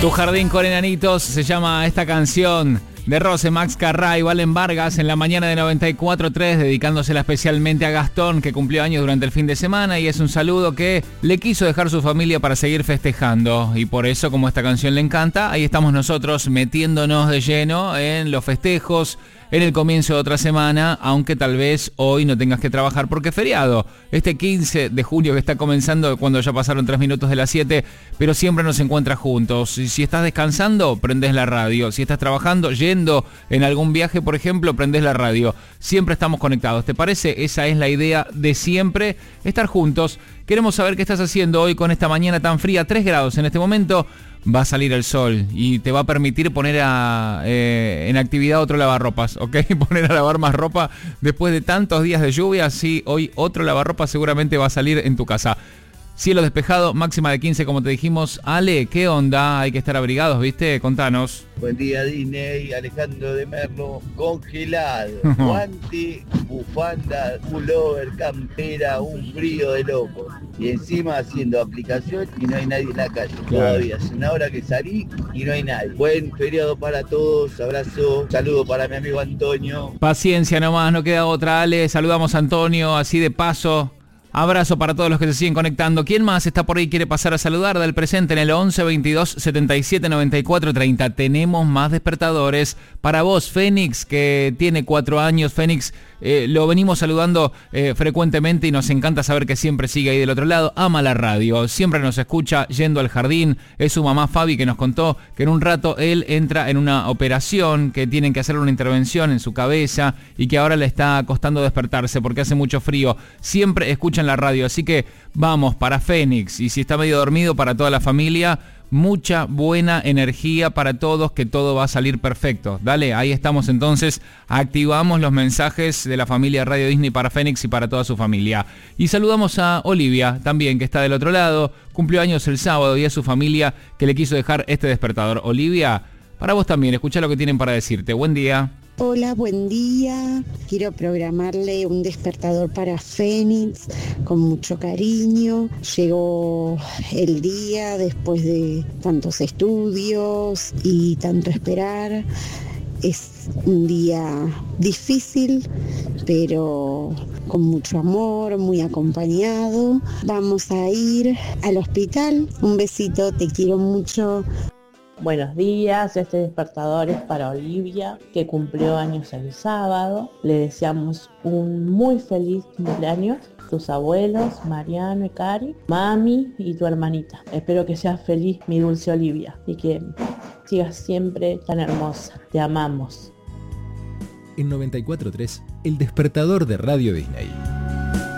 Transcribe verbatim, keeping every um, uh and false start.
Tu jardín con enanitos se llama esta canción de Rose, Max Carrá y Valen Vargas en la mañana de noventa y cuatro punto tres, dedicándosela especialmente a Gastón, que cumplió años durante el fin de semana, y es un saludo que le quiso dejar su familia para seguir festejando, y por eso, como esta canción le encanta, ahí estamos nosotros metiéndonos de lleno en los festejos, en el comienzo de otra semana, aunque tal vez hoy no tengas que trabajar porque es feriado. Este quince de julio que está comenzando, cuando ya pasaron tres minutos de las siete, pero siempre nos encuentra juntos. Y si estás descansando, prendés la radio. Si estás trabajando, yendo en algún viaje, por ejemplo, prendés la radio. Siempre estamos conectados. ¿Te parece? Esa es la idea de siempre, estar juntos. Queremos saber qué estás haciendo hoy con esta mañana tan fría, tres grados en este momento. Va a salir el sol y te va a permitir poner a, eh, en actividad otro lavarropas, ¿ok? Poner a lavar más ropa después de tantos días de lluvia. Sí, hoy otro lavarropas seguramente va a salir en tu casa. Cielo despejado, máxima de quince, como te dijimos. Ale, ¿qué onda? Hay que estar abrigados, ¿viste? Contanos. Buen día, Disney. Alejandro de Merlo. Congelado. Guante, bufanda, pullover, campera, un frío de loco. Y encima haciendo aplicación y no hay nadie en la calle. Claro. Todavía es una hora que salí y no hay nadie. Buen feriado para todos. Abrazo. Saludo para mi amigo Antonio. Paciencia nomás, no queda otra, Ale. Saludamos a Antonio, así de paso. Abrazo para todos los que se siguen conectando. ¿Quién más está por ahí, quiere pasar a saludar del presente en el once veintidós setenta y siete noventa y cuatro treinta? Tenemos más despertadores para vos, Fénix, que tiene cuatro años. Fénix, eh, lo venimos saludando eh, frecuentemente y nos encanta saber que siempre sigue ahí del otro lado. Ama la radio, siempre nos escucha yendo al jardín. Es su mamá Fabi que nos contó que en un rato él entra en una operación, que tienen que hacerle una intervención en su cabeza y que ahora le está costando despertarse porque hace mucho frío. Siempre escuchan la radio, así que vamos para Fénix, y si está medio dormido, para toda la familia, mucha buena energía para todos, que todo va a salir perfecto. Dale, ahí estamos entonces, activamos los mensajes de la familia Radio Disney para Fénix y para toda su familia. Y saludamos a Olivia también, que está del otro lado, cumplió años el sábado y a su familia que le quiso dejar este despertador. Olivia, para vos también, escuchá lo que tienen para decirte. Buen día. Hola, buen día. Quiero programarle un despertador para Fénix con mucho cariño. Llegó el día después de tantos estudios y tanto esperar. Es un día difícil, pero con mucho amor, muy acompañado. Vamos a ir al hospital. Un besito, te quiero mucho. Buenos días, este despertador es para Olivia, que cumplió años el sábado. Le deseamos un muy feliz cumpleaños, tus abuelos, Mariano y Cari, mami y tu hermanita. Espero que seas feliz, mi dulce Olivia, y que sigas siempre tan hermosa. Te amamos. En noventa y cuatro punto tres, el despertador de Radio Disney.